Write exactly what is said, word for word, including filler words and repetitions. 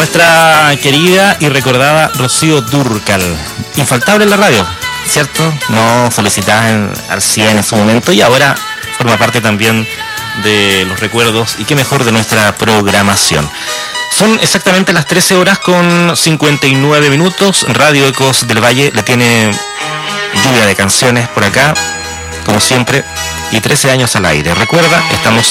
Nuestra querida y recordada Rocío Dúrcal, infaltable en la radio, ¿cierto? No solicitada en, al cien en su momento, y ahora forma parte también de los recuerdos, y qué mejor, de nuestra programación. Son exactamente las trece horas con cincuenta y nueve minutos. Radio Ecos del Valle le tiene lluvia de canciones por acá, como siempre, y trece años al aire. Recuerda, estamos